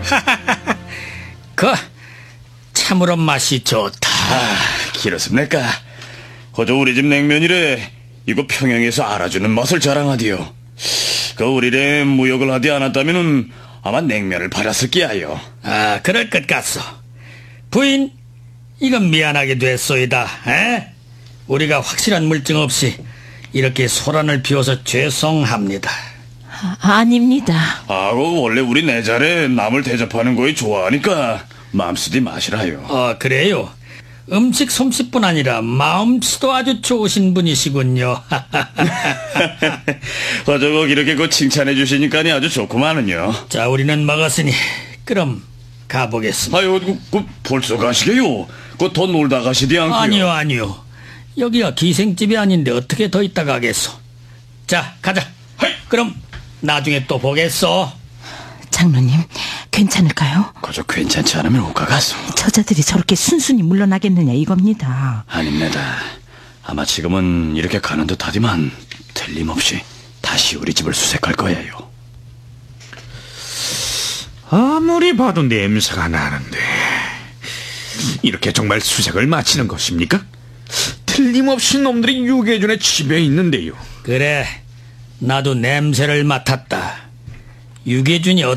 그 참으로 맛이 좋다. 그렇습니까? 그저 우리 집 냉면이래 이거 평양에서 알아주는 맛을 자랑하디요. 그 우리래 무역을 하지 않았다면은 아마 냉면을 팔았을 끼야요. 그럴 것 같소. 부인, 이건 미안하게 됐소이다. 에? 우리가 확실한 물증 없이 이렇게 소란을 피워서 죄송합니다. 아닙니다. 원래 우리 내 자리에 남을 대접하는 거에 좋아하니까 마음 쓰지 마시라요. 그래요? 음식 솜씨뿐 아니라 마음씨도 아주 좋으신 분이시군요. 저거 이렇게 칭찬해 주시니까 아주 좋구만은요. 자, 우리는 먹었으니 그럼 가보겠습니다. 벌써 가시게요? 더 놀다 가시디 않고요? 아니요. 여기가 기생집이 아닌데 어떻게 더 있다 가겠소. 자, 가자. 그럼 나중에 또 보겠소. 장로님, 괜찮을까요? 그저 괜찮지 않으면 옷가가소. 저자들이 저렇게 순순히 물러나겠느냐 이겁니다. 아닙니다. 아마 지금은 이렇게 가는 듯 하지만 틀림없이 다시 우리 집을 수색할 거예요. 아무리 봐도 냄새가 나는데 이렇게 정말 수색을 마치는 것입니까? 틀림없이 놈들이 유계준의 집에 있는데요. 그래, 나도 냄새를 맡았다. 유계준이